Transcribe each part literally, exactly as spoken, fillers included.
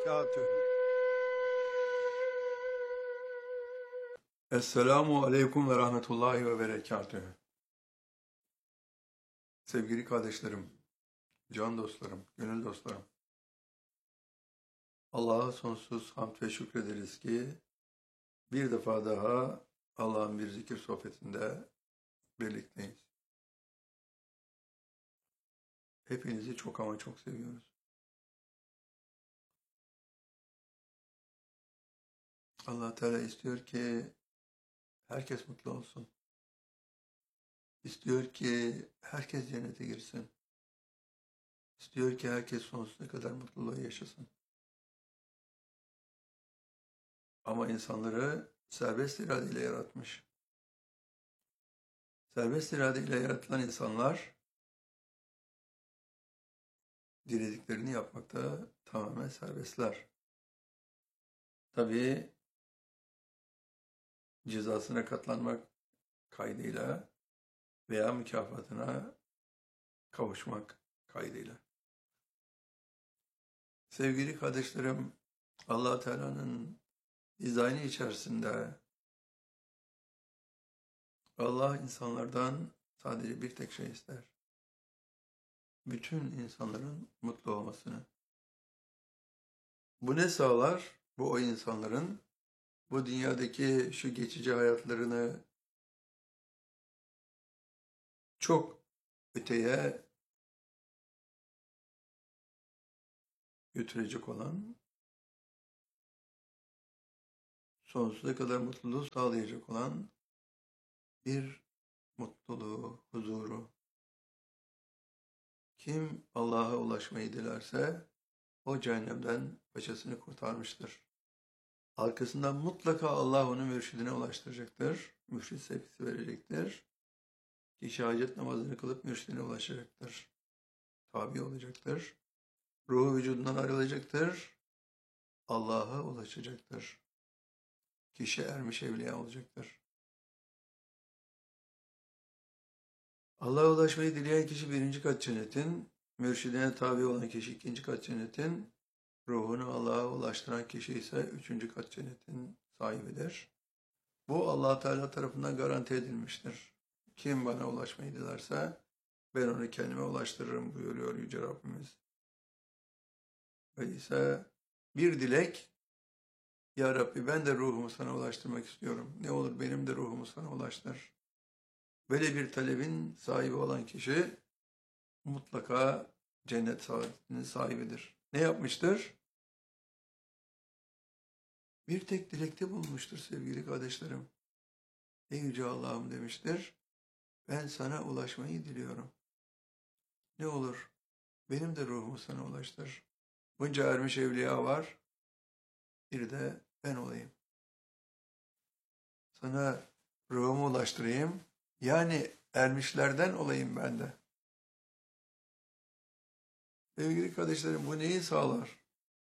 وبركاته. Esselamu Aleyküm ve Rahmetullahi ve Berekatühü. Sevgili kardeşlerim, can dostlarım, gönül dostlarım. Allah'a sonsuz hamd ve şükrederiz ki bir defa daha Allah'ın bir zikir sohbetinde birlikteyiz. Hepinizi çok ama çok seviyoruz. Allah Teala istiyor ki herkes mutlu olsun. İstiyor ki herkes cennete girsin. İstiyor ki herkes sonsuza kadar mutluluğu yaşasın. Ama insanları serbest iradeyle yaratmış. Serbest iradeyle yaratılan insanlar dilediklerini yapmakta tamamen serbestler. Tabii cezasına katlanmak kaydıyla veya mükafatına kavuşmak kaydıyla. Sevgili kardeşlerim, Allah Teala'nın dizaynı içerisinde Allah insanlardan sadece bir tek şey ister. Bütün insanların mutlu olmasını. Bu ne sağlar? Bu o insanların bu dünyadaki şu geçici hayatlarını çok öteye götürecek olan, sonsuza kadar mutluluğu sağlayacak olan bir mutluluğu, huzuru. Kim Allah'a ulaşmayı dilerse o cehennemden paçasını kurtarmıştır. Arkasından mutlaka Allah onu mürşidine ulaştıracaktır. Mürşid sevgisi verecektir. Kişi hacet namazını kılıp mürşidine ulaşacaktır. Tabi olacaktır. Ruhu vücudundan ayrılacaktır. Allah'a ulaşacaktır. Kişi ermiş evliya olacaktır. Allah'a ulaşmayı dileyen kişi birinci kat cennetin, mürşidine tabi olan kişi ikinci kat cennetin, ruhunu Allah'a ulaştıran kişi ise üçüncü kat cennetin sahibidir. Bu Allah Teala tarafından garanti edilmiştir. Kim bana ulaşmayı dilerse ben onu kendime ulaştırırım buyuruyor Yüce Rabbimiz. Öyleyse bir dilek, Ya Rabbi ben de ruhumu sana ulaştırmak istiyorum. Ne olur benim de ruhumu sana ulaştır. Böyle bir talebin sahibi olan kişi mutlaka cennet saadetinin sahibidir. Ne yapmıştır? Bir tek dilekte bulunmuştur sevgili kardeşlerim. Ey Yüce Allah'ım demiştir. Ben sana ulaşmayı diliyorum. Ne olur benim de ruhumu sana ulaştır. Bunca ermiş evliya var. Bir de ben olayım. Sana ruhumu ulaştırayım. Yani ermişlerden olayım ben de. Sevgili kardeşlerim bu neyi sağlar?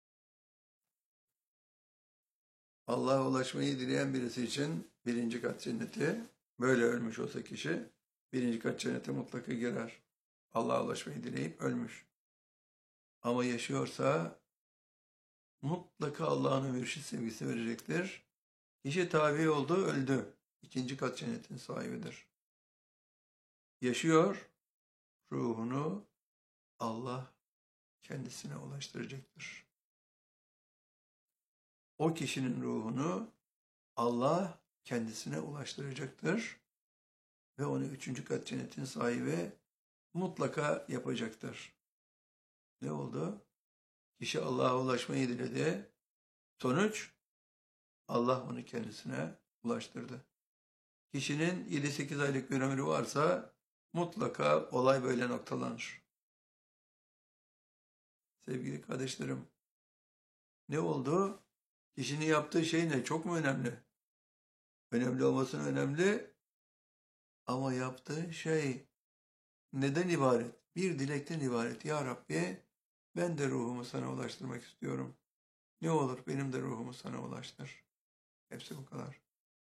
Allah'a ulaşmayı dileyen birisi için birinci kat cenneti, böyle ölmüş olsa kişi birinci kat cennete mutlaka girer. Allah'a ulaşmayı dileyip ölmüş. Ama yaşıyorsa mutlaka Allah'ın mürşid sevgisi verecektir. Kişi tabi oldu, öldü. İkinci kat cennetin sahibidir. Yaşıyor, ruhunu Allah kendisine ulaştıracaktır. O kişinin ruhunu Allah kendisine ulaştıracaktır ve onu üçüncü kat cennetin sahibi mutlaka yapacaktır. Ne oldu? Kişi Allah'a ulaşmayı diledi. Sonuç, Allah onu kendisine ulaştırdı. Kişinin yedi sekiz aylık bir ömrü varsa mutlaka olay böyle noktalanır. Sevgili kardeşlerim, ne oldu? Kişinin yaptığı şey ne? Çok mu önemli? Önemli olmasın önemli ama yaptığı şey neden ibaret? Bir dilekten ibaret. Ya Rabbi ben de ruhumu sana ulaştırmak istiyorum. Ne olur benim de ruhumu sana ulaştır. Hepsi bu kadar.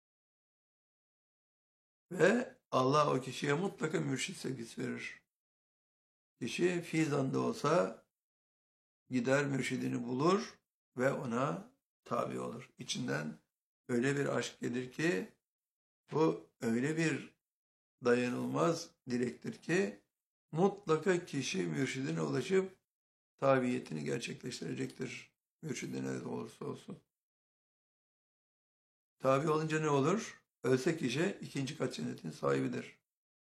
Ve Allah o kişiye mutlaka mürşid sevgisi verir. Kişi fizanda olsa gider mürşidini bulur ve ona tabi olur. İçinden öyle bir aşk gelir ki bu öyle bir dayanılmaz dilektir ki mutlaka kişi mürşidine ulaşıp tabiyetini gerçekleştirecektir. Mürşidine de olursa olsun. Tabi olunca ne olur? Ölse kişi ikinci kat cennetin sahibidir.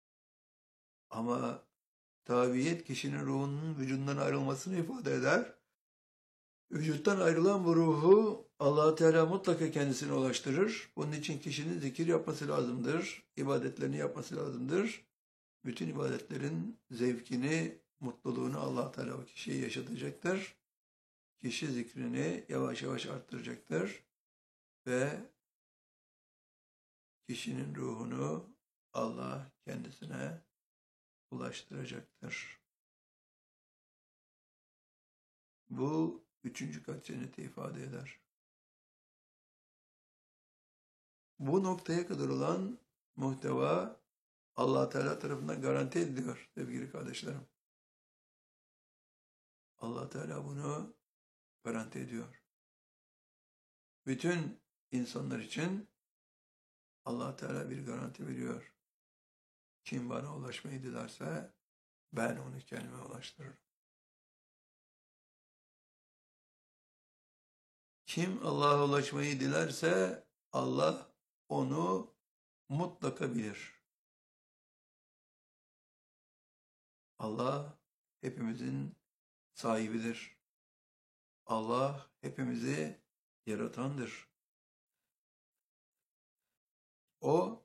Ama tabiyet kişinin ruhunun vücudundan ayrılmasını ifade eder. Vücuttan ayrılan bu ruhu Allah Teala mutlaka kendisine ulaştırır. Bunun için kişinin zikir yapması lazımdır. İbadetlerini yapması lazımdır. Bütün ibadetlerin zevkini, mutluluğunu Allah Teala o kişiye yaşatacaktır. Kişi zikrini yavaş yavaş arttıracaktır. Ve kişinin ruhunu Allah kendisine ulaştıracaktır. Bu üçüncü kat cenneti ifade eder. Bu noktaya kadar olan muhteva Allah Teala tarafından garanti ediliyor sevgili kardeşlerim. Allah Teala bunu garanti ediyor. Bütün insanlar için Allah Teala bir garanti veriyor. Kim bana ulaşmayı dilerse ben onu kendime ulaştırırım. Kim Allah'a ulaşmayı dilerse Allah onu mutlaka bilir. Allah hepimizin sahibidir. Allah hepimizi yaratandır. O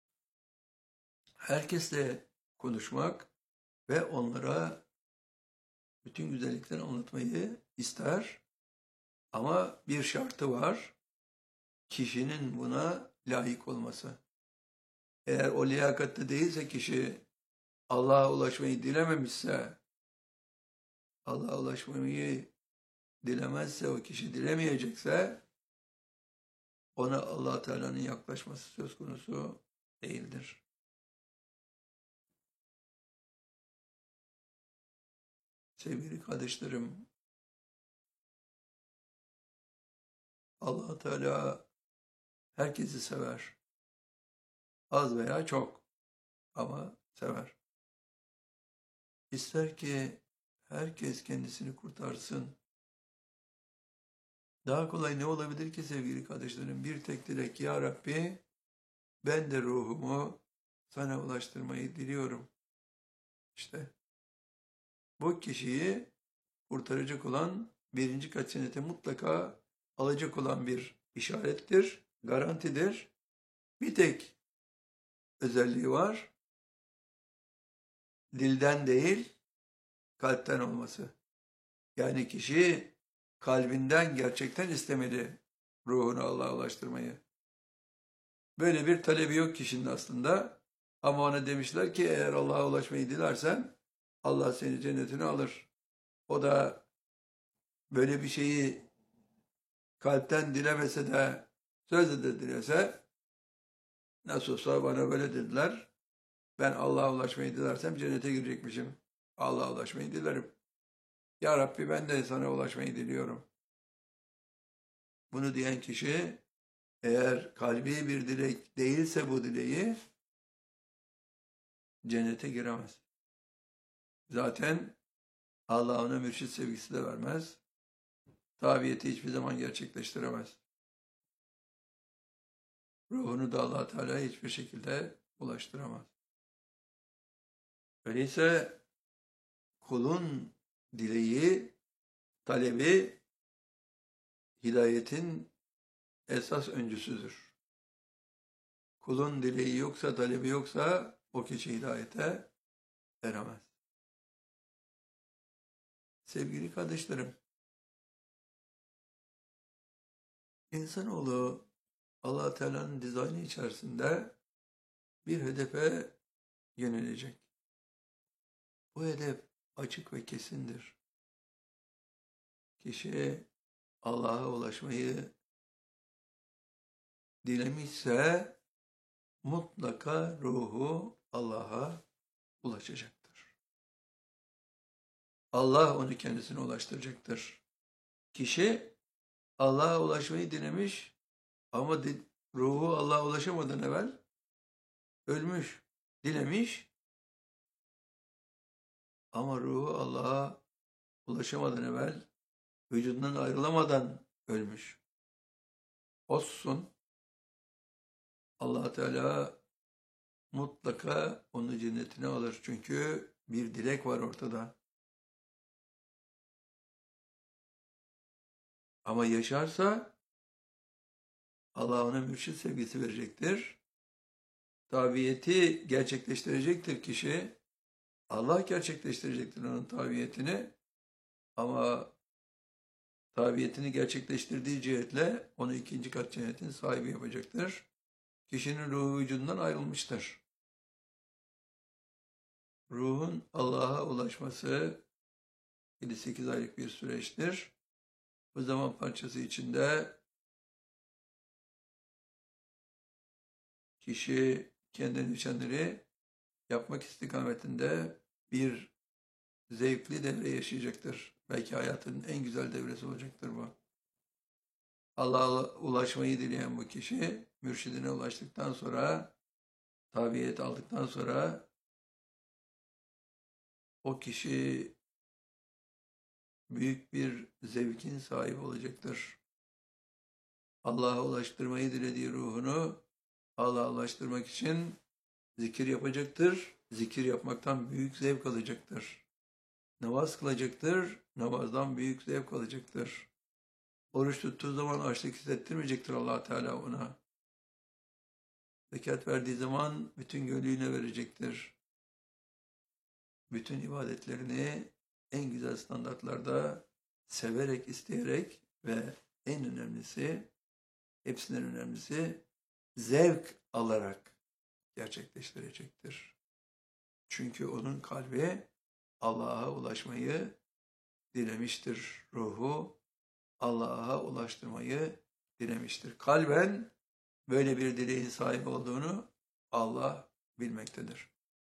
herkesle konuşmak ve onlara bütün güzellikleri anlatmayı ister. Ama bir şartı var. Kişinin buna layık olması. Eğer o liyakatte değilse kişi Allah'a ulaşmayı dilememişse, Allah'a ulaşmayı dilemezse, o kişi dilemeyecekse ona Allah Teala'nın yaklaşması söz konusu değildir. Sevgili kardeşlerim, Allah Teala herkesi sever. Az veya çok ama sever. İster ki herkes kendisini kurtarsın. Daha kolay ne olabilir ki sevgili kardeşlerim? Bir tek dilek, ya Rabbi ben de ruhumu sana ulaştırmayı diliyorum. İşte bu kişiyi kurtaracak olan birinci kat cennete mutlaka alacak olan bir işarettir, garantidir. Bir tek özelliği var. Dilden değil, kalpten olması. Yani kişi kalbinden gerçekten istemeli ruhunu Allah'a ulaştırmayı. Böyle bir talebi yok kişinin aslında. Ama ona demişler ki eğer Allah'a ulaşmayı dilersen Allah seni cennetine alır. O da böyle bir şeyi kalpten dilemese de sözle de dilese, nasıl olsa bana böyle dediler, ben Allah'a ulaşmayı dilersem cennete girecekmişim. Allah'a ulaşmayı dilerim. Ya Rabbi ben de sana ulaşmayı diliyorum. Bunu diyen kişi eğer kalbi bir dilek değilse bu dileği cennete giremez. Zaten Allah ona mürşit sevgisi de vermez. Tabiyeti hiçbir zaman gerçekleştiremez. Ruhunu da Allah Teala hiçbir şekilde ulaştıramaz. Öyleyse kulun dileği, talebi hidayetin esas öncüsüdür. Kulun dileği yoksa, talebi yoksa o kişi hidayete eremez. Sevgili kardeşlerim, insanoğlu Allah Teala'nın dizaynı içerisinde bir hedefe yönelecek. Bu hedef açık ve kesindir. Kişi Allah'a ulaşmayı dilemişse mutlaka ruhu Allah'a ulaşacaktır. Allah onu kendisine ulaştıracaktır. Kişi Allah'a ulaşmayı dilemiş ama di- ruhu Allah'a ulaşamadan evvel ölmüş. Dilemiş ama ruhu Allah'a ulaşamadan evvel vücudundan ayrılamadan ölmüş. Olsun. Allah Teala mutlaka onu cennetine alır. Çünkü bir dilek var ortada. Ama yaşarsa Allah ona mürşit sevgisi verecektir. Tabiyeti gerçekleştirecektir kişi. Allah gerçekleştirecektir onun tabiyetini. Ama tabiyetini gerçekleştirdiği cihetle onu ikinci kat cennetin sahibi yapacaktır. Kişinin ruhu vücudundan ayrılmıştır. Ruhun Allah'a ulaşması yedi sekiz aylık bir süreçtir. Bu zaman parçası içinde kişi kendini düşenleri yapmak istikametinde bir zevkli devre yaşayacaktır. Belki hayatının en güzel devresi olacaktır bu. Allah'a ulaşmayı dileyen bu kişi mürşidine ulaştıktan sonra, tabiyet aldıktan sonra o kişi büyük bir zevkin sahibi olacaktır. Allah'a ulaştırmayı dilediği ruhunu Allah'a ulaştırmak için zikir yapacaktır. Zikir yapmaktan büyük zevk alacaktır. Namaz kılacaktır. Namazdan büyük zevk alacaktır. Oruç tuttuğu zaman açlık hissettirmeyecektir Allah Teala ona. Zekat verdiği zaman bütün gönlüyle verecektir. Bütün ibadetlerini en güzel standartlarda severek, isteyerek ve en önemlisi, hepsinden önemlisi zevk alarak gerçekleştirecektir. Çünkü onun kalbi Allah'a ulaşmayı dilemiştir. Ruhu Allah'a ulaştırmayı dilemiştir. Kalben böyle bir dileğin sahibi olduğunu Allah bilmektedir.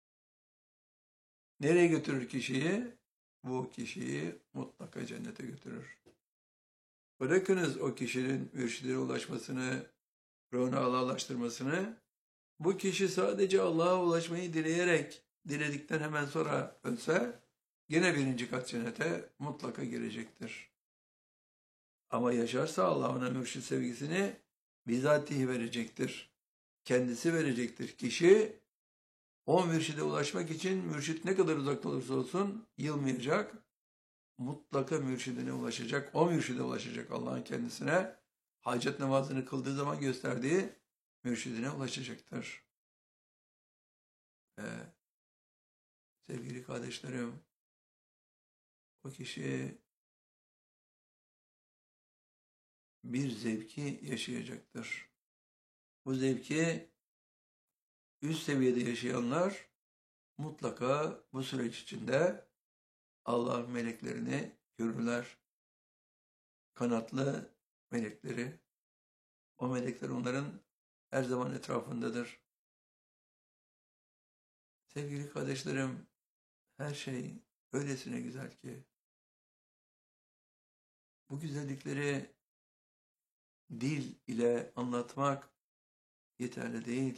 Nereye götürür kişiyi? Bu kişiyi mutlaka cennete götürür. Bırakınız o kişinin mürşidine ulaşmasını, ruhunu Allah'a ulaştırmasını. Bu kişi sadece Allah'a ulaşmayı dileyerek, diledikten hemen sonra ölse, yine birinci kat cennete mutlaka girecektir. Ama yaşarsa Allah ona mürşid sevgisini bizatihi verecektir. Kendisi verecektir. Kişi o mürşide ulaşmak için mürşit ne kadar uzakta olursa olsun yılmayacak. Mutlaka mürşidine ulaşacak. O mürşide ulaşacak Allah'ın kendisine. Hacet namazını kıldığı zaman gösterdiği mürşidine ulaşacaktır. Ee, sevgili kardeşlerim, o kişi bir zevki yaşayacaktır. Bu zevki üst seviyede yaşayanlar mutlaka bu süreç içinde Allah'ın meleklerini görürler. Kanatlı melekleri. O melekler onların her zaman etrafındadır. Sevgili kardeşlerim, her şey öylesine güzel ki bu güzellikleri dil ile anlatmak yeterli değil.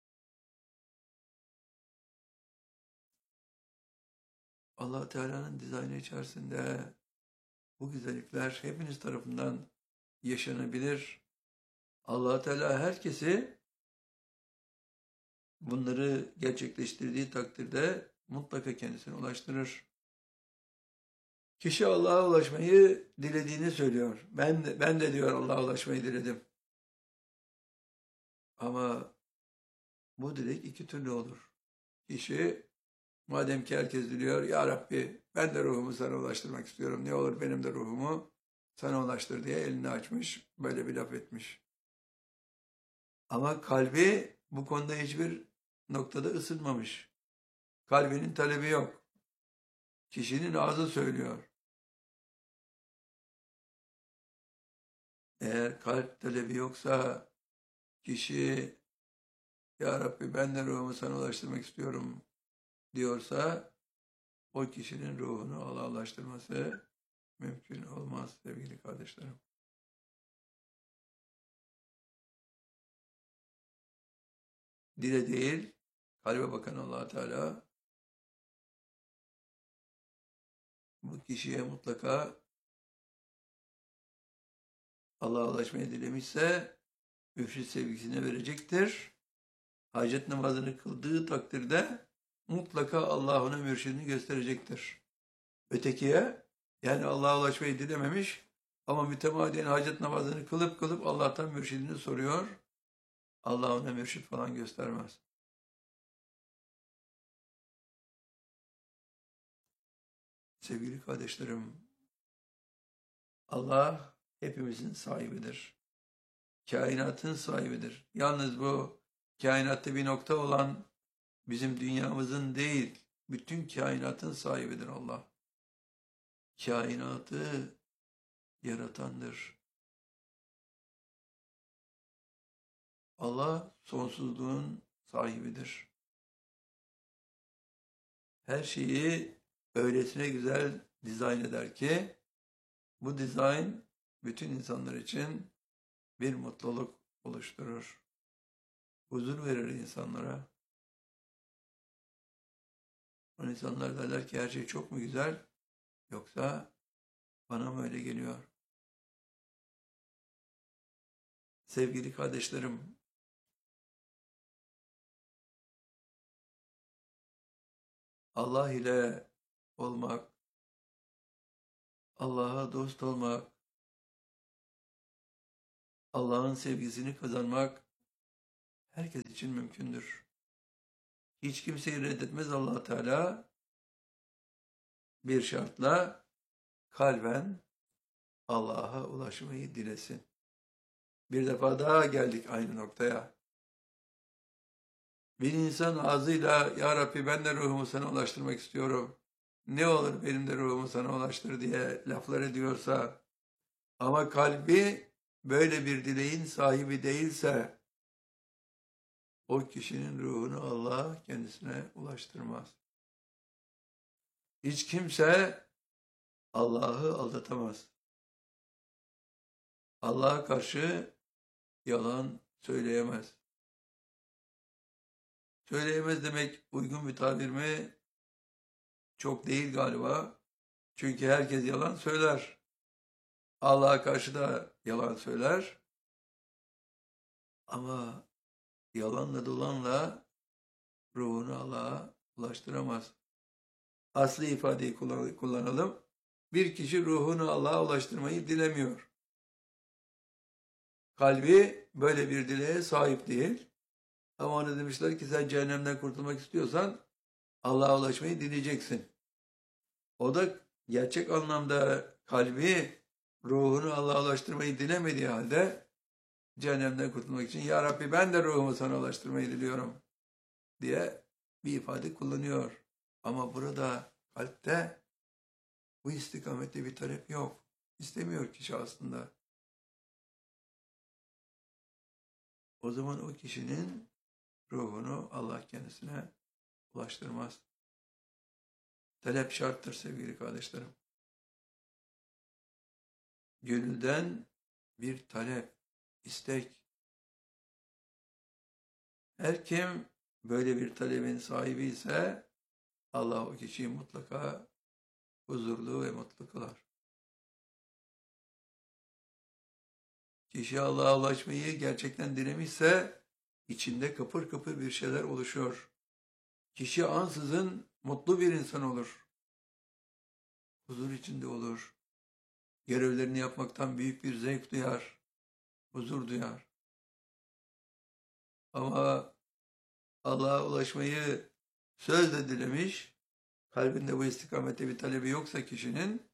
Allah Teala'nın dizaynı içerisinde bu güzellikler hepiniz tarafından yaşanabilir. Allah Teala herkesi bunları gerçekleştirdiği takdirde mutlaka kendisine ulaştırır. Kişi Allah'a ulaşmayı dilediğini söylüyor. Ben de, ben de diyor Allah'a ulaşmayı diledim. Ama bu dilek iki türlü olur. Kişi madem ki herkes diliyor, Ya Rabbi ben de ruhumu sana ulaştırmak istiyorum. Ne olur benim de ruhumu sana ulaştır diye elini açmış, böyle bir laf etmiş. Ama kalbi bu konuda hiçbir noktada ısınmamış. Kalbinin talebi yok. Kişinin ağzı söylüyor. Eğer kalp talebi yoksa kişi Ya Rabbi ben de ruhumu sana ulaştırmak istiyorum diyorsa o kişinin ruhunu Allah'a ulaştırması mümkün olmaz sevgili kardeşlerim. dile değil, kalbe bakan Allah Teala bu kişiye mutlaka Allah'a ulaşmayı dilemişse müfrit sevgisine verecektir. Hacet namazını kıldığı takdirde mutlaka Allah ona mürşidini gösterecektir. Ötekiye, yani Allah'a ulaşmayı dilememiş ama mütemadiyen hacet namazını kılıp kılıp Allah'tan mürşidini soruyor. Allah ona mürşid falan göstermez. Sevgili kardeşlerim, Allah hepimizin sahibidir. Kainatın sahibidir. Yalnız bu kainatta bir nokta olan bizim dünyamızın değil, bütün kainatın sahibidir Allah. Kainatı yaratandır. Allah sonsuzluğun sahibidir. Her şeyi öylesine güzel dizayn eder ki bu dizayn bütün insanlar için bir mutluluk oluşturur. Huzur verir insanlara. O insanlar derler ki her şey çok mu güzel yoksa bana mı öyle geliyor? Sevgili kardeşlerim, Allah ile olmak, Allah'a dost olmak, Allah'ın sevgisini kazanmak herkes için mümkündür. Hiç kimseyi reddetmez Allah Teala, bir şartla kalben Allah'a ulaşmayı dilesin. Bir defa daha geldik aynı noktaya. Bir insan ağzıyla ya Rabbi ben de ruhumu sana ulaştırmak istiyorum. Ne olur benim de ruhumu sana ulaştır diye laflar ediyorsa ama kalbi böyle bir dileğin sahibi değilse o kişinin ruhunu Allah kendisine ulaştırmaz. Hiç kimse Allah'ı aldatamaz. Allah'a karşı yalan söyleyemez. Söyleyemez demek uygun bir tabir mi? Çok değil galiba. Çünkü herkes yalan söyler. Allah'a karşı da yalan söyler. Ama yalanla dolanla ruhunu Allah'a ulaştıramaz. Asli ifadeyi kullanalım. Bir kişi ruhunu Allah'a ulaştırmayı dilemiyor. Kalbi böyle bir dileğe sahip değil. Ama ona demişler ki sen cehennemden kurtulmak istiyorsan Allah'a ulaşmayı dileyeceksin. O da gerçek anlamda kalbi ruhunu Allah'a ulaştırmayı dilemediği halde cehennemden kurtulmak için ya Rabbi ben de ruhumu sana ulaştırmayı diliyorum diye bir ifade kullanıyor. Ama burada kalpte bu istikamette bir talep yok. İstemiyor kişi aslında. O zaman o kişinin ruhunu Allah kendisine ulaştırmaz. Talep şarttır sevgili kardeşlerim. Gönülden bir talep, istek. Her kim böyle bir talebin sahibi ise Allah o kişiyi mutlaka huzurlu ve mutlu kılar. Kişi Allah'a ulaşmayı gerçekten dilemişse içinde kıpır kıpır bir şeyler oluşuyor. Kişi ansızın mutlu bir insan olur. Huzur içinde olur. Görevlerini yapmaktan büyük bir zevk duyar. Huzur duyar. Ama Allah'a ulaşmayı sözle dilemiş, kalbinde bu istikamette bir talebi yoksa kişinin,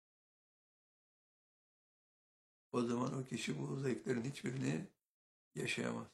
o zaman o kişi bu zevklerin hiçbirini yaşayamaz.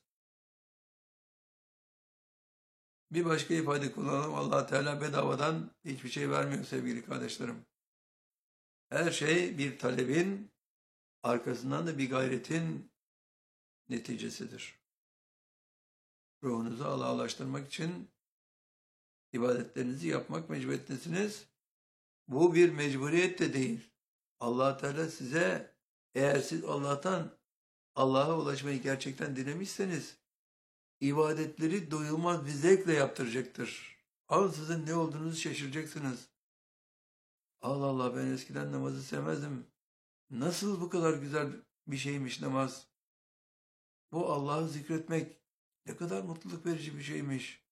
Bir başka ifade kullanalım. Allah Teala bedavadan hiçbir şey vermiyor sevgili kardeşlerim. Her şey bir talebin, arkasından da bir gayretin neticesidir. Ruhunuzu Allah'a ulaştırmak için ibadetlerinizi yapmak mecburiyetlisiniz. Bu bir mecburiyet de değil. Allah Teala size, eğer siz Allah'tan Allah'a ulaşmayı gerçekten dilemişseniz, ibadetleri doyulmaz bir zevkle yaptıracaktır. Ansızın ne olduğunuzu şaşıracaksınız. Allah Allah, ben eskiden namazı sevmezdim. Nasıl bu kadar güzel bir şeymiş namaz? Bu Allah'ı zikretmek ne kadar mutluluk verici bir şeymiş.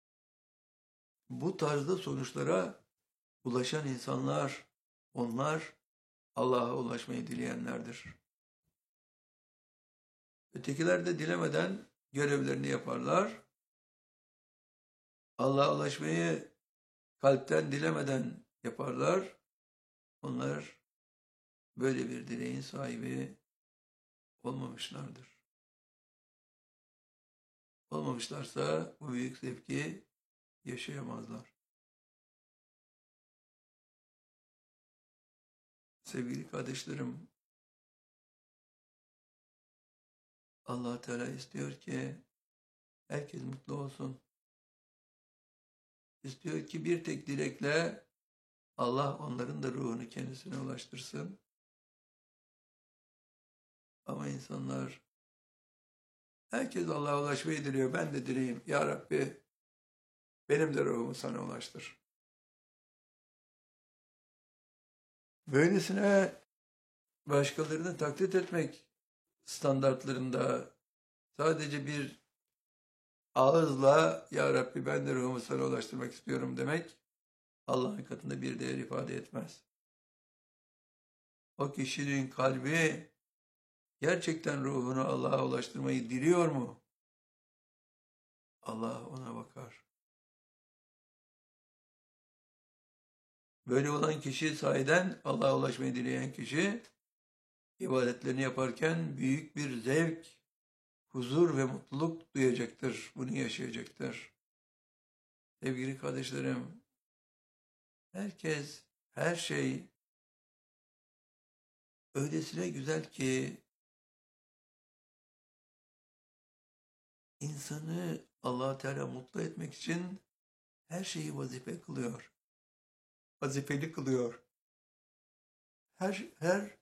Bu tarzda sonuçlara ulaşan insanlar, onlar Allah'a ulaşmayı dileyenlerdir. Ötekiler de dilemeden görevlerini yaparlar. Allah'a ulaşmayı kalpten dilemeden yaparlar. Onlar böyle bir dileğin sahibi olmamışlardır. Olmamışlarsa bu büyük zevki yaşayamazlar. Sevgili kardeşlerim, Allah Teala istiyor ki herkes mutlu olsun. İstiyor ki bir tek dilekle Allah onların da ruhunu kendisine ulaştırsın. Ama insanlar, herkes Allah'a ulaşmayı diliyor. Ben de dileyim. Ya Rabbi, benim de ruhumu sana ulaştır. Böylesine başkalarını taklit etmek standartlarında sadece bir ağızla Ya Rabbi ben de ruhumu sana ulaştırmak istiyorum demek Allah'ın katında bir değer ifade etmez. O kişinin kalbi gerçekten ruhunu Allah'a ulaştırmayı diliyor mu? Allah ona bakar. Böyle olan kişi sahiden Allah'a ulaşmayı dileyen kişi ibadetlerini yaparken büyük bir zevk, huzur ve mutluluk duyacaktır. Bunu yaşayacaktır. Sevgili kardeşlerim, herkes, her şey öylesine güzel ki insanı Allah Teala mutlu etmek için her şeyi vazife kılıyor. Vazifeli kılıyor. Her, her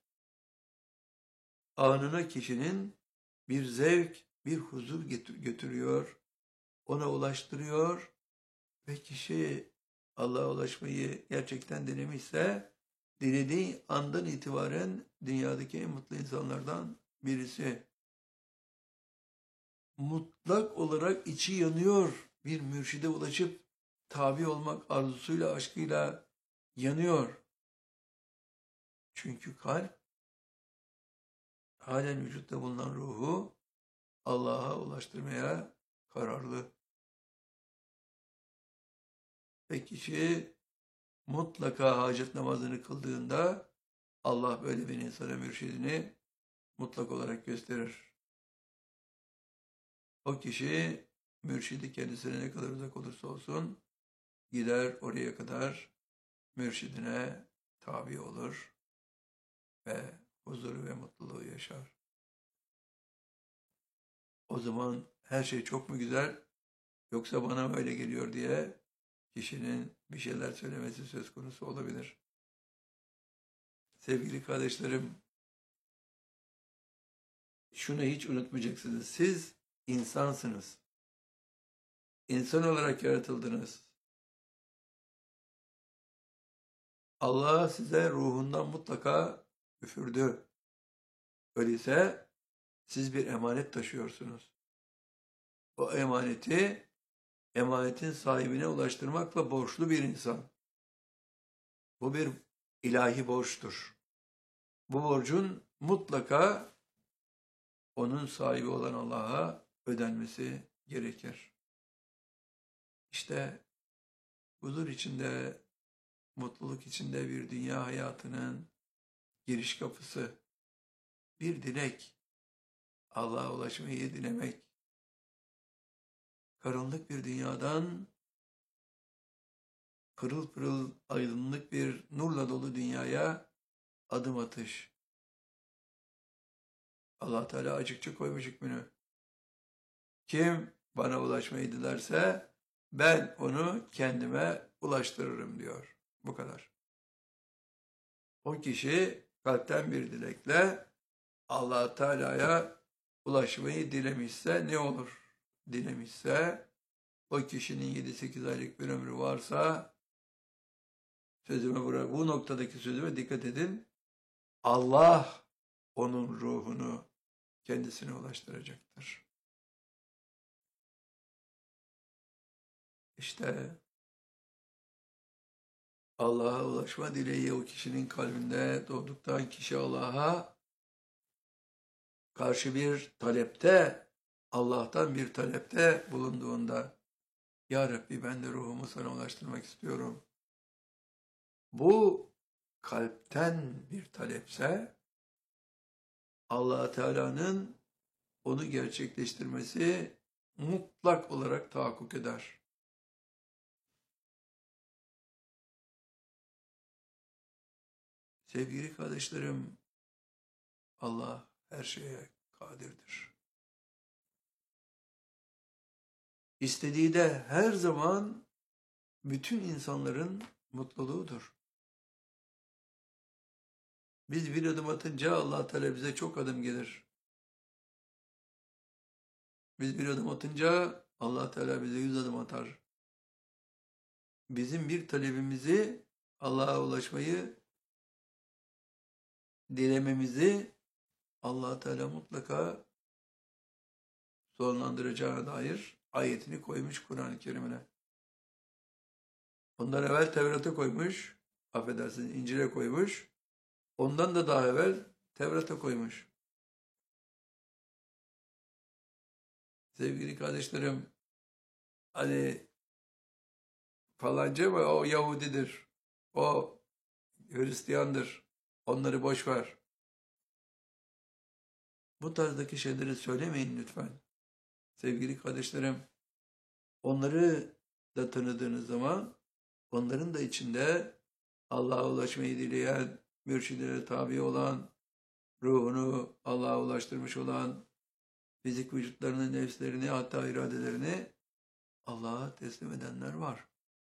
anına kişinin bir zevk, bir huzur götürüyor, ona ulaştırıyor ve kişi Allah'a ulaşmayı gerçekten denemişse, dilediği andan itibaren dünyadaki en mutlu insanlardan birisi. Mutlak olarak içi yanıyor, bir mürşide ulaşıp tabi olmak arzusuyla, aşkıyla yanıyor. Çünkü kalp, halen vücutta bulunan ruhu Allah'a ulaştırmaya kararlı. Ve kişi mutlaka hacet namazını kıldığında Allah böyle bir insana mürşidini mutlak olarak gösterir. O kişi mürşidi kendisine ne kadar uzak olursa olsun gider oraya kadar mürşidine tabi olur ve huzuru ve mutluluğu yaşar. O zaman her şey çok mu güzel yoksa bana mı öyle geliyor diye kişinin bir şeyler söylemesi söz konusu olabilir. Sevgili kardeşlerim, şunu hiç unutmayacaksınız. Siz insansınız. İnsan olarak yaratıldınız. Allah size ruhundan mutlaka üfürdü. Öyleyse siz bir emanet taşıyorsunuz. O emaneti, emanetin sahibine ulaştırmakla borçlu bir insan. Bu bir ilahi borçtur. Bu borcun mutlaka onun sahibi olan Allah'a ödenmesi gerekir. İşte huzur içinde, mutluluk içinde bir dünya hayatının giriş kapısı, bir dilek, Allah'a ulaşmayı dilemek, karanlık bir dünyadan pırıl pırıl aydınlık bir nurla dolu dünyaya adım atış. Allah Teala açıkça koymuş hükmünü. Kim bana ulaşmayı dilerse ben onu kendime ulaştırırım diyor. Bu kadar. O kişi kalpten bir dilekle Allah Teala'ya ulaşmayı dilemişse ne olur? dilemişse, o kişinin yedi sekiz aylık bir ömrü varsa, sözüme bırak, bu noktadaki sözüme dikkat edin. Allah onun ruhunu kendisine ulaştıracaktır. İşte Allah'a ulaşma dileği o kişinin kalbinde doğduktan kişi Allah'a karşı bir talepte, Allah'tan bir talepte bulunduğunda, Ya Rabbi ben de ruhumu sana ulaştırmak istiyorum. Bu kalpten bir talepse, Allah Teala'nın onu gerçekleştirmesi mutlak olarak tahakkuk eder. Sevgili kardeşlerim, Allah her şeye kadirdir. İstediği de her zaman bütün insanların mutluluğudur. Biz bir adım atınca Allah Teala bize çok adım gelir. Biz bir adım atınca Allah Teala bize yüz adım atar. Bizim bir talebimizi, Allah'a ulaşmayı dilememizi Allah Teala mutlaka sonlandıracağına dair ayetini koymuş Kur'an-ı Kerim'ine. Ondan evvel Tevrat'a koymuş, affedersiniz İncil'e koymuş, ondan da daha evvel Tevrat'a koymuş. Sevgili kardeşlerim, hani falanca mı o Yahudidir, o Hristiyandır, onları boş ver. Bu tarzdaki şeyleri söylemeyin lütfen. Sevgili kardeşlerim, onları da tanıdığınız zaman, onların da içinde Allah'a ulaşmayı dileyen, mürşidine tabi olan, ruhunu Allah'a ulaştırmış olan, fizik vücutlarını, nefslerini, hatta iradelerini Allah'a teslim edenler var.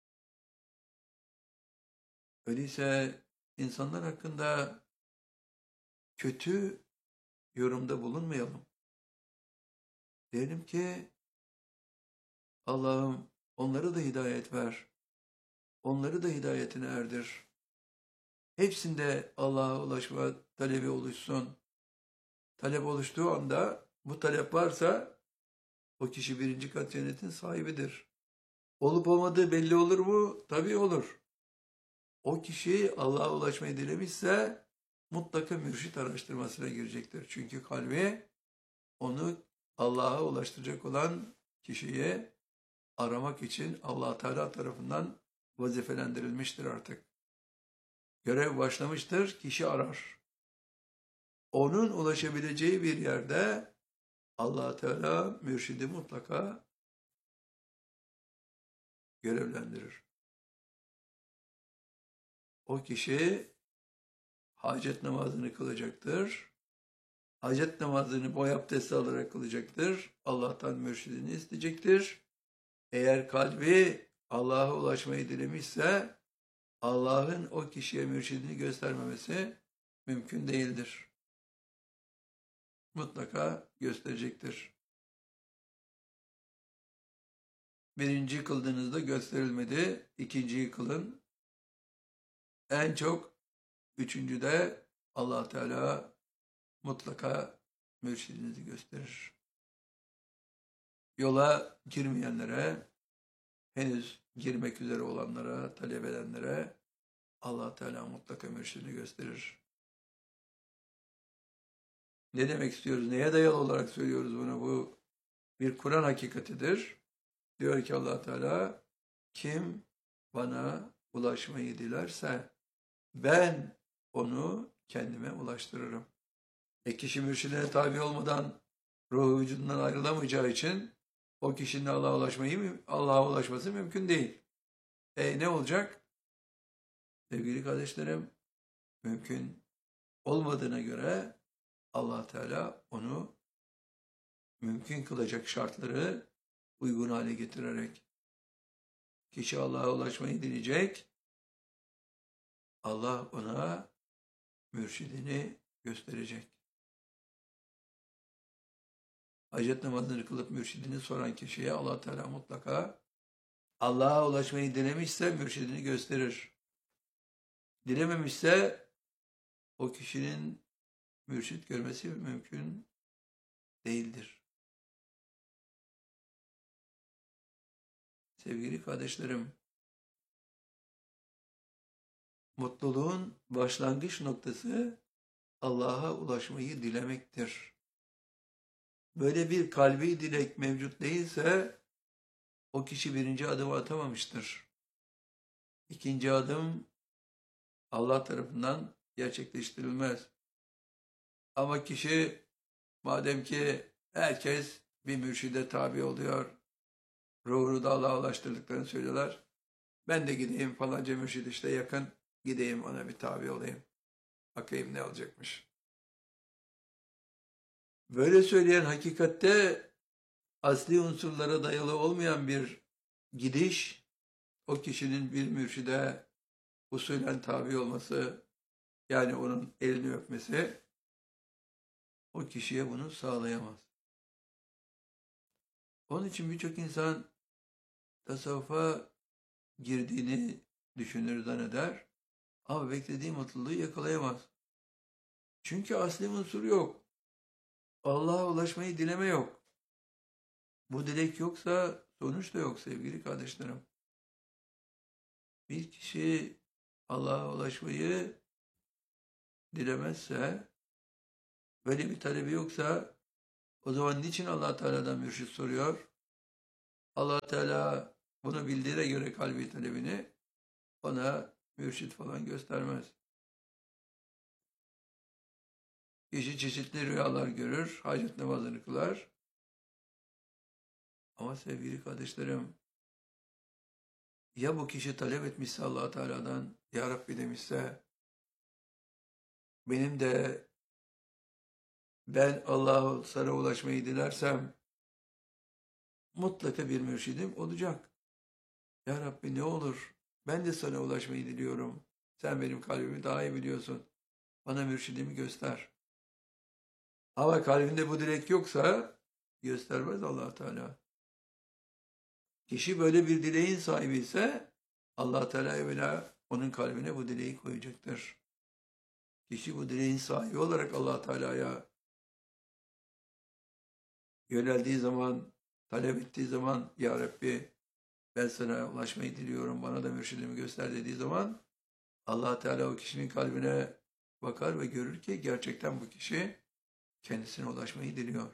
Öyleyse insanlar hakkında kötü yorumda bulunmayalım. Diyelim ki Allah'ım onları da hidayet ver. Onları da hidayetine erdir. Hepsinde Allah'a ulaşma talebi oluşsun. Talep oluştuğu anda bu talep varsa o kişi birinci kat cennetin sahibidir. Olup olmadığı belli olur mu? Tabii olur. O kişi Allah'a ulaşmayı dilemişse mutlaka mürşit araştırmasına girecektir. Çünkü kalbi onu Allah'a ulaştıracak olan kişiyi aramak için Allah Teala tarafından vazifelendirilmiştir artık. Görev başlamıştır, kişi arar. Onun ulaşabileceği bir yerde Allah Teala mürşidi mutlaka görevlendirir. O kişi hacet namazını kılacaktır. Hacet namazını boy abdesti alarak kılacaktır. Allah'tan mürşidini isteyecektir. Eğer kalbi Allah'a ulaşmayı dilemişse Allah'ın o kişiye mürşidini göstermemesi mümkün değildir. Mutlaka gösterecektir. Birinci kıldığınızda gösterilmedi, ikinciyi kılın. En çok üçüncüde Allah Teala mutlaka mürşidinizi gösterir. Yola girmeyenlere, henüz girmek üzere olanlara, talep edenlere Allah Teala mutlaka mürşidini gösterir. Ne demek istiyoruz? Neye dayalı olarak söylüyoruz bunu? Bu bir Kur'an hakikatidir. Diyor ki Allah Teala, kim bana ulaşmayı dilerse ben onu kendime ulaştırırım. E kişi mürşidine tabi olmadan ruhu vücudundan ayrılamayacağı için o kişinin Allah'a ulaşmayı, Allah'a ulaşması mümkün değil. E ne olacak? Sevgili kardeşlerim, mümkün olmadığına göre Allah Teala onu mümkün kılacak şartları uygun hale getirerek kişi Allah'a ulaşmayı dileyecek. Allah ona mürşidini gösterecek. hacet namazını kılıp mürşidini soran kişiye Allah Teala mutlaka Allah'a ulaşmayı dilemişse mürşidini gösterir. Dilememişse o kişinin mürşit görmesi mümkün değildir. Sevgili kardeşlerim, mutluluğun başlangıç noktası Allah'a ulaşmayı dilemektir. Böyle bir kalbi dilek mevcut değilse o kişi birinci adımı atamamıştır. İkinci adım Allah tarafından gerçekleştirilmez. Ama kişi madem ki herkes bir mürşide tabi oluyor, ruhunu da Allah'a ulaştırdıklarını söylüyorlar. Ben de gideyim falanca mürşid işte yakın, gideyim ona bir tabi olayım. Bakayım ne olacakmış. Böyle söyleyen hakikatte asli unsurlara dayalı olmayan bir gidiş, o kişinin bir mürşide usulen tabi olması, yani onun elini öpmesi, o kişiye bunu sağlayamaz. Onun için birçok insan tasavvufa girdiğini düşünür, zanneder ama beklediği mutluluğu yakalayamaz. Çünkü asli unsur yok. Allah'a ulaşmayı dileme yok. Bu dilek yoksa sonuç da yok sevgili kardeşlerim. Bir kişi Allah'a ulaşmayı dilemezse, böyle bir talebi yoksa o zaman niçin Allah Teala'dan mürşit soruyor? Allah Teala bunu bildiğine göre kalbi talebini ona mürşit falan göstermez. Kişi çeşitli rüyalar görür, hacet namazını kılar. Ama sevgili kardeşlerim, ya bu kişi talep etmişse Allah Teala'dan, Ya Rabbi demişse, benim de ben Allah'a sana ulaşmayı dilersem mutlaka bir mürşidim olacak. Ya Rabbi ne olur, ben de sana ulaşmayı diliyorum. Sen benim kalbimi daha iyi biliyorsun. Bana mürşidimi göster. Ama kalbinde bu dilek yoksa göstermez Allah Teala. Kişi böyle bir dileğin sahibi ise Allah Teala evvela onun kalbine bu dileği koyacaktır. Kişi bu dileğin sahibi olarak Allah Teala'ya yöneldiği zaman, talep ettiği zaman, Ya Rabbi ben sana ulaşmayı diliyorum, bana da mürşidimi göster dediği zaman Allah Teala o kişinin kalbine bakar ve görür ki gerçekten bu kişi kendisine ulaşmayı diliyor.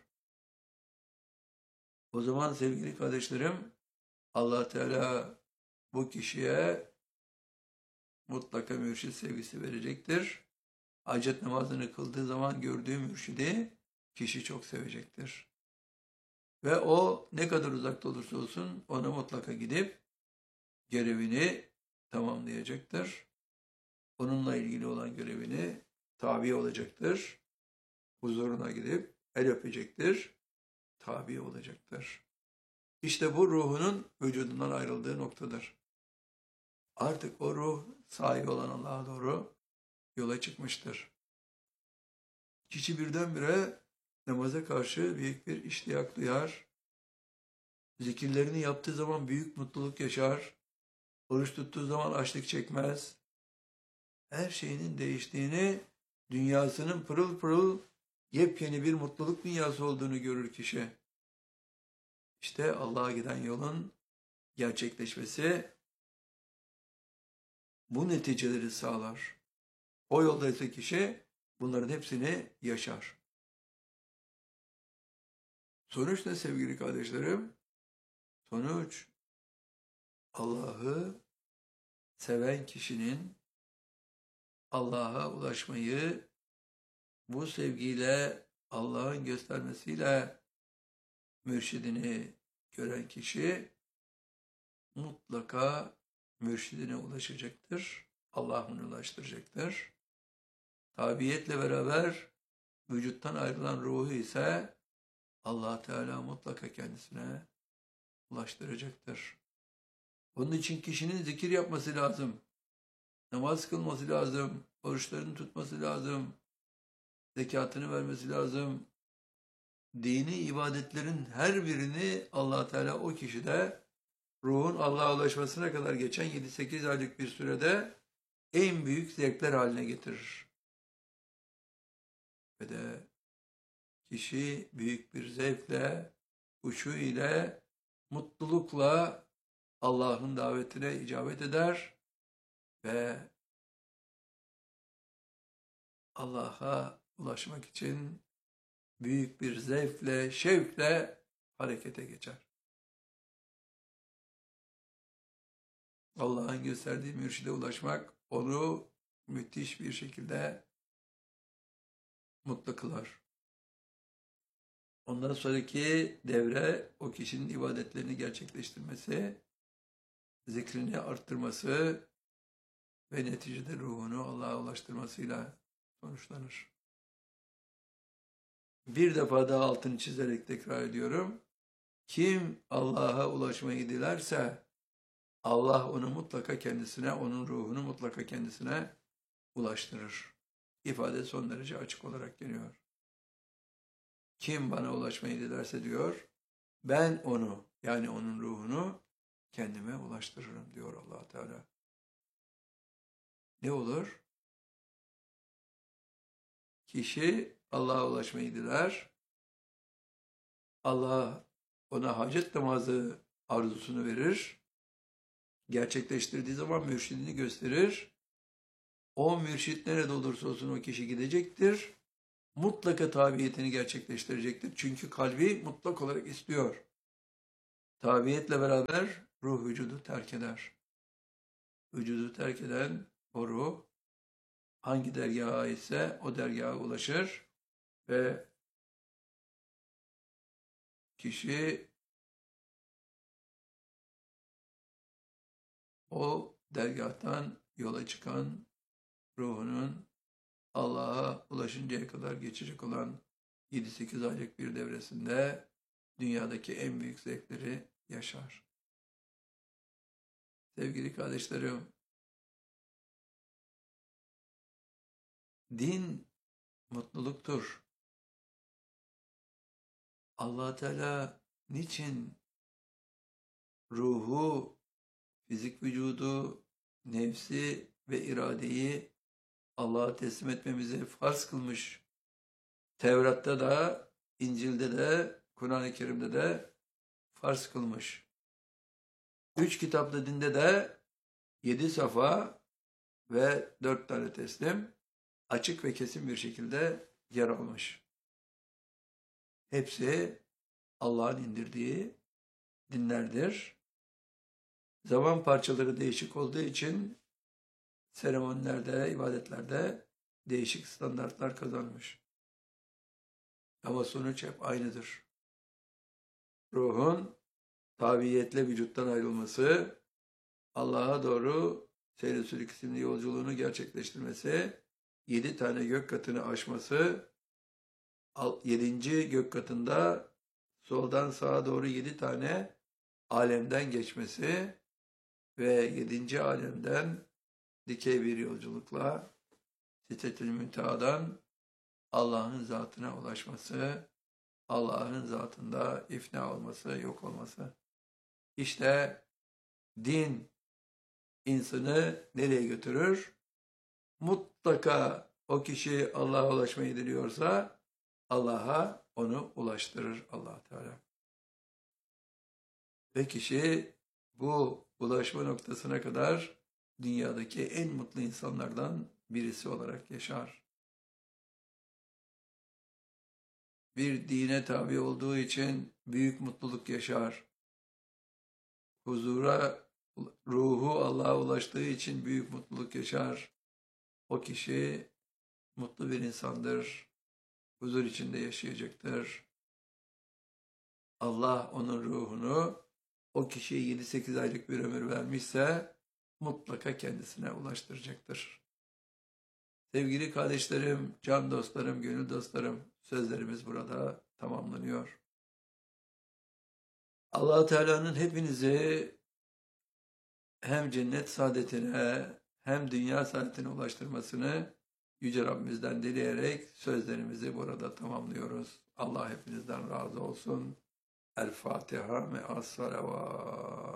O zaman sevgili kardeşlerim, Allah Teala bu kişiye mutlaka mürşid sevgisi verecektir. Hacet namazını kıldığı zaman gördüğü mürşidi kişi çok sevecektir. Ve o ne kadar uzakta olursa olsun ona mutlaka gidip görevini tamamlayacaktır. Onunla ilgili olan görevini tabi olacaktır. Huzuruna gidip el öpecektir. Tabi olacaktır. İşte bu ruhunun vücudundan ayrıldığı noktadır. Artık o ruh sahibi olan Allah'a doğru yola çıkmıştır. Kişi birdenbire namaza karşı büyük bir iştiyak duyar. Zikirlerini yaptığı zaman büyük mutluluk yaşar. Oruç tuttuğu zaman açlık çekmez. Her şeyinin değiştiğini, dünyasının pırıl pırıl yepyeni bir mutluluk dünyası olduğunu görür kişi. İşte Allah'a giden yolun gerçekleşmesi bu neticeleri sağlar. O yolda ise kişi bunların hepsini yaşar. Sonuç ne sevgili kardeşlerim? Sonuç Allah'ı seven kişinin Allah'a ulaşmayı bu sevgiyle, Allah'ın göstermesiyle mürşidini gören kişi mutlaka mürşidine ulaşacaktır. Allah onu ulaştıracaktır. Tabiyetle beraber vücuttan ayrılan ruhu ise Allah Teala mutlaka kendisine ulaştıracaktır. Onun için kişinin zikir yapması lazım. Namaz kılması lazım. Oruçlarını tutması lazım. Zekatını vermesi lazım. dini ibadetlerin her birini Allah Teala o kişide ruhun Allah'a ulaşmasına kadar geçen yedi sekiz aylık bir sürede en büyük zevkler haline getirir. Ve de kişi büyük bir zevkle, huşu ile, mutlulukla Allah'ın davetine icabet eder ve Allah'a ulaşmak için büyük bir zevkle, şevkle harekete geçer. Allah'ın gösterdiği mürşide ulaşmak onu müthiş bir şekilde mutlu kılar. Ondan sonraki devre o kişinin ibadetlerini gerçekleştirmesi, zikrini arttırması ve neticede ruhunu Allah'a ulaştırmasıyla sonuçlanır. Bir defa daha altını çizerek tekrar ediyorum. Kim Allah'a ulaşmayı dilerse Allah onu mutlaka kendisine, onun ruhunu mutlaka kendisine ulaştırır. İfade son derece açık olarak geliyor. Kim bana ulaşmayı dilerse diyor, ben onu, yani onun ruhunu kendime ulaştırırım diyor Allah Teala. Ne olur? Kişi Allah'a ulaşmayı diler. Allah ona hacet namazı arzusunu verir. Gerçekleştirdiği zaman mürşidini gösterir. O mürşit nerede olursa olsun o kişi gidecektir. Mutlaka tabiyetini gerçekleştirecektir. Çünkü kalbi mutlak olarak istiyor. Tabiyetle beraber ruh vücudu terk eder. Vücudu terk eden o ruh hangi dergaha aitse o dergaha ulaşır ve kişi o dergahtan yola çıkan ruhunun Allah'a ulaşıncaya kadar geçecek olan yedi sekiz aylık bir devresinde dünyadaki en büyük zevkleri yaşar. Sevgili kardeşlerim, din mutluluktur. Allah Teala niçin ruhu, fizik vücudu, nefsi ve iradeyi Allah'a teslim etmemizi farz kılmış? Tevrat'ta da, İncil'de de, Kur'an-ı Kerim'de de farz kılmış. Üç kitaplı dinde de yedi safa ve dört tane teslim açık ve kesin bir şekilde yer almış. Hepsi Allah'ın indirdiği dinlerdir. Zaman parçaları değişik olduğu için seremonilerde, ibadetlerde değişik standartlar kazanmış. Ama sonuç hep aynıdır. Ruhun tabiiyetle vücuttan ayrılması, Allah'a doğru seyr-i sülük isimli yolculuğunu gerçekleştirmesi, yedi tane gök katını aşması, yedinci gök katında soldan sağa doğru yedi tane alemden geçmesi ve yedinci alemden dikey bir yolculukla Sidretül Münteha'dan Allah'ın zatına ulaşması, Allah'ın zatında ifna olması, yok olması. İşte din insanı nereye götürür? Mutlaka o kişi Allah'a ulaşmayı diliyorsa Allah'a onu ulaştırır Allah Teala. Ve kişi bu ulaşma noktasına kadar dünyadaki en mutlu insanlardan birisi olarak yaşar. Bir dine tabi olduğu için büyük mutluluk yaşar. Huzura, ruhu Allah'a ulaştığı için büyük mutluluk yaşar. O kişi mutlu bir insandır. Huzur içinde yaşayacaktır. Allah onun ruhunu o kişiye yedi sekiz aylık bir ömür vermişse mutlaka kendisine ulaştıracaktır. Sevgili kardeşlerim, can dostlarım, gönül dostlarım, sözlerimiz burada tamamlanıyor. Allah Teala'nın hepinizi hem cennet saadetine hem dünya saadetine ulaştırmasını Yüce Rabbimizden dileyerek sözlerimizi burada tamamlıyoruz. Allah hepinizden razı olsun. El Fatiha me'as salavat.